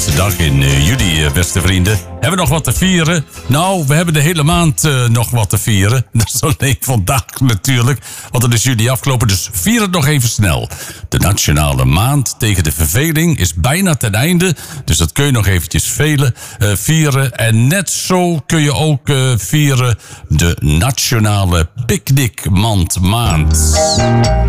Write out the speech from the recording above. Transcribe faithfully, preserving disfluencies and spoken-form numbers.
laatste dag in uh, juli, uh, beste vrienden. Hebben we nog wat te vieren? Nou, we hebben de hele maand uh, nog wat te vieren. Dat is alleen vandaag natuurlijk, want het is juli afgelopen, dus vier het nog even snel. De Nationale Maand tegen de Verveling is bijna ten einde, dus dat kun je nog eventjes velen, uh, vieren. En net zo kun je ook uh, vieren de Nationale Picknickmandmaand.